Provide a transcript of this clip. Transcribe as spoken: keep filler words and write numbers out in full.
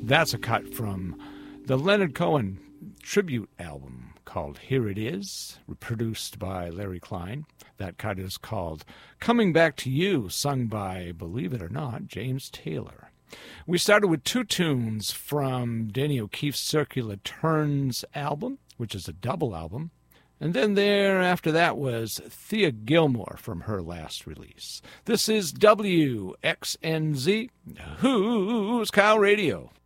That's a cut from the Leonard Cohen tribute album called Here It Is, produced by Larry Klein. That cut is called Coming Back to You, sung by, believe it or not, James Taylor. We started with two tunes from Danny O'Keefe's Circular Turns album, which is a double album. And then there, after that, was Thea Gilmore from her last release. This is W X N Z, Who's Cow Radio.